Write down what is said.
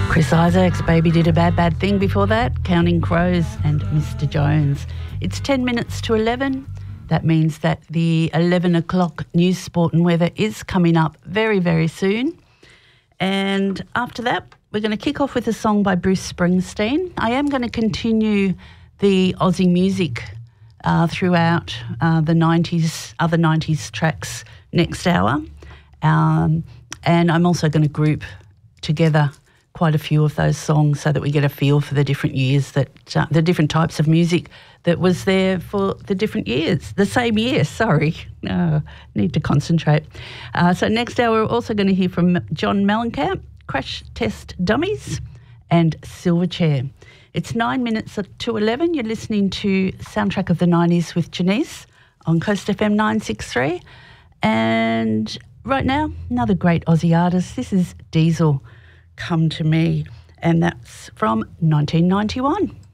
Chris Isaak's Baby Did a Bad Bad Thing before that, Counting Crows and Mr. Jones. It's 10 minutes to 11. That means that the 11 o'clock news, sport and weather is coming up very, very soon. And after that, we're going to kick off with a song by Bruce Springsteen. I am going to continue the Aussie music throughout the 90s, other 90s tracks next hour. And I'm also going to group together quite a few of those songs so that we get a feel for the different years that, the different types of music that was there for the different years, the same year, sorry. No, need to concentrate. So next hour we're also going to hear from John Mellencamp, Crash Test Dummies and Silverchair. It's 9 minutes to 11. You're listening to Soundtrack of the 90s with Janice on Coast FM 963. And right now, another great Aussie artist. This is Diesel, Come to Me, and that's from 1991.